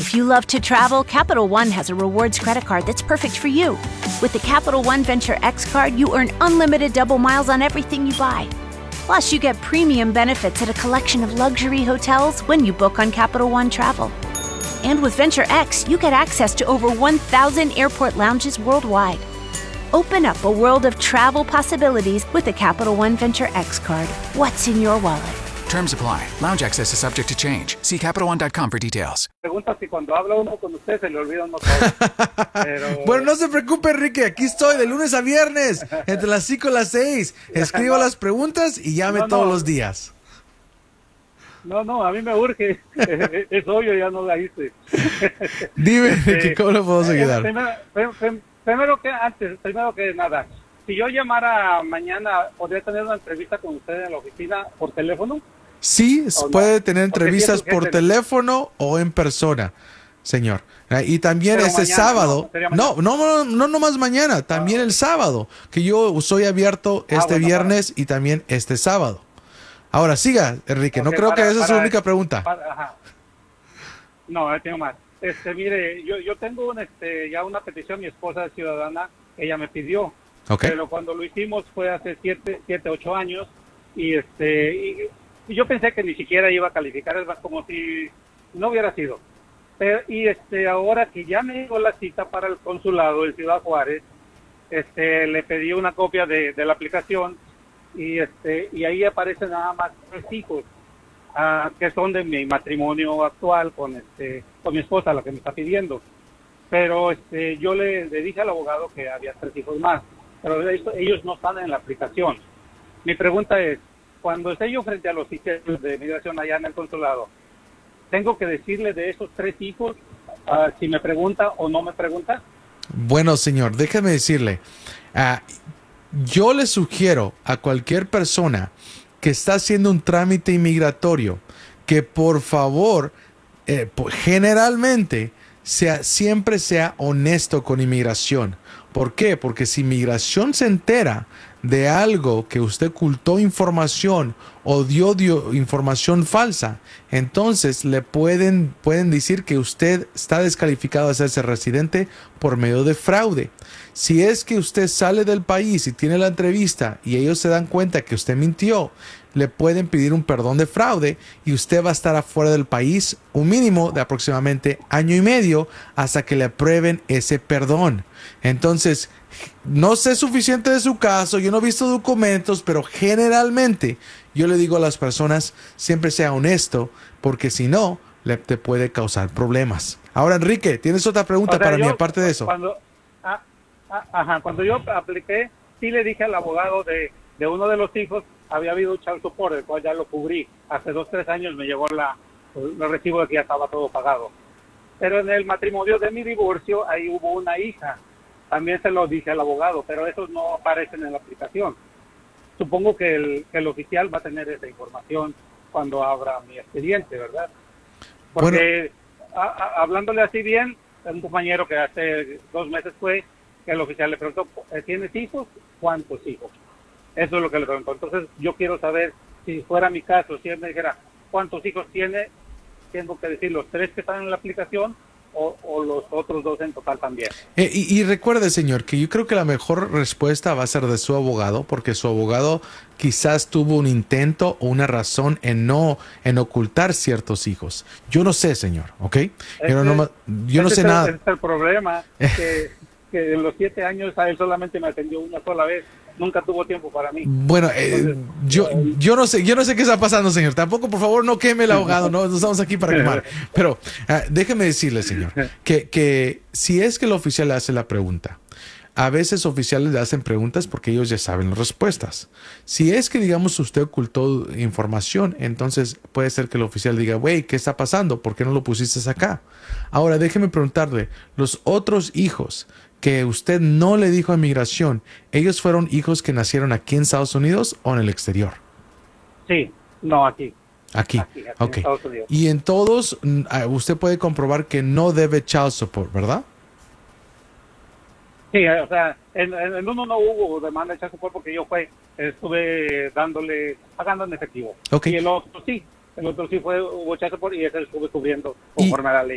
If you love to travel, Capital One has a rewards credit card that's perfect for you. With the Capital One Venture X card, you earn unlimited double miles on everything you buy. Plus, you get premium benefits at a collection of luxury hotels when you book on Capital One Travel. And with Venture X, you get access to over 1,000 airport lounges worldwide. Open up a world of travel possibilities with the Capital One Venture X card. What's in your wallet? Terms apply. Lounge access is subject to change. See CapitalOne.com for details. Pregunta si cuando habla uno con usted se le olvida uno todo. Pero... Bueno, no se preocupe, Enrique. Aquí estoy de lunes a viernes, entre las 5 y las 6. Escriba las preguntas y llame todos los días. No, a mí me urge. Es obvio, ya no la hice. Dime, Enrique, ¿cómo le podemos ayudar? Primero que nada, si yo llamara mañana, ¿podría tener una entrevista con usted en la oficina por teléfono? Sí, puede tener entrevistas por teléfono o en persona, señor. Y también Pero este mañana, sábado, no más mañana, también el sábado, que yo soy abierto viernes y también este sábado. Ahora siga, Enrique, no creo que esa es su única pregunta. No, tengo más. Mire, yo tengo ya una petición, mi esposa es ciudadana, ella me pidió. Okay. Pero cuando lo hicimos fue hace 8 años y yo pensé que ni siquiera iba a calificar, es como si no hubiera sido. Pero, ahora que ya me llegó la cita para el consulado en Ciudad Juárez, le pedí una copia de la aplicación y ahí aparecen nada más 3 hijos que son de mi matrimonio actual con mi esposa, la que me está pidiendo. Pero yo le dije al abogado que había 3 hijos más, pero ellos no están en la aplicación. Mi pregunta es, cuando esté yo frente a los oficiales de migración allá en el consulado, ¿tengo que decirle de esos 3 hijos si me pregunta o no me pregunta? Bueno, señor, déjeme decirle, yo le sugiero a cualquier persona que está haciendo un trámite inmigratorio que por favor, generalmente, siempre sea honesto con inmigración. ¿Por qué? Porque si inmigración se entera de algo que usted ocultó información o dio información falsa, entonces le pueden decir que usted está descalificado de hacerse residente por medio de fraude. Si es que usted sale del país y tiene la entrevista y ellos se dan cuenta que usted mintió, le pueden pedir un perdón de fraude y usted va a estar afuera del país un mínimo de aproximadamente 1 año y medio hasta que le aprueben ese perdón. Entonces, no sé suficiente de su caso, yo no he visto documentos, pero generalmente yo le digo a las personas, siempre sea honesto, porque si no, te puede causar problemas. Ahora, Enrique, ¿tienes otra pregunta para mí aparte de eso? Cuando yo apliqué, sí le dije al abogado de uno de los hijos, había habido un child support, el cual ya lo cubrí. Hace 2-3 años me llegó el recibo de que ya estaba todo pagado. Pero en el matrimonio de mi divorcio, ahí hubo una hija. También se lo dije al abogado, pero esos no aparecen en la aplicación. Supongo que el oficial va a tener esa información cuando abra mi expediente, ¿verdad? Porque hablándole así bien, un compañero que hace 2 meses fue, que el oficial le preguntó, ¿tienes hijos? ¿Cuántos hijos? Eso es lo que le preguntó. Entonces yo quiero saber, si fuera mi caso, si él me dijera cuántos hijos tiene, tengo que decir los 3 que están en la aplicación o los otros 2 en total también. Y recuerde, señor, que yo creo que la mejor respuesta va a ser de su abogado, porque su abogado quizás tuvo un intento o una razón en ocultar ciertos hijos. Yo no sé, señor, ¿ok? Yo no sé nada. Ese es el problema, que en los 7 años a él solamente me atendió una sola vez. Nunca tuvo tiempo para mí. Bueno, yo no sé qué está pasando, señor. Tampoco, por favor, no queme el abogado. No estamos aquí para quemar. Pero déjeme decirle, señor, que si es que el oficial le hace la pregunta, a veces oficiales le hacen preguntas porque ellos ya saben las respuestas. Si es que, digamos, usted ocultó información, entonces puede ser que el oficial diga, güey, ¿qué está pasando? ¿Por qué no lo pusiste acá? Ahora, déjeme preguntarle, los otros hijos que usted no le dijo a migración, ¿ellos fueron hijos que nacieron aquí en Estados Unidos o en el exterior? Sí, no, aquí. Aquí, ok. En Estados Unidos. Y en todos, usted puede comprobar que no debe child support, ¿verdad? Sí, o sea, en uno no hubo demanda de child support porque yo estuve pagando en efectivo. Okay. Y el otro sí hubo child support y ese estuve cubriendo conforme a la ley.